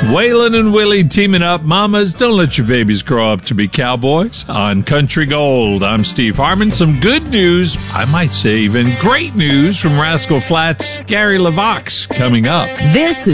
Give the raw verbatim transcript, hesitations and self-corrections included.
Waylon and Willie teaming up. Mamas, don't let your babies grow up to be cowboys. On Country Gold, I'm Steve Harmon. Some good news, I might say even great news from Rascal Flatts' Gary LaVox coming up. This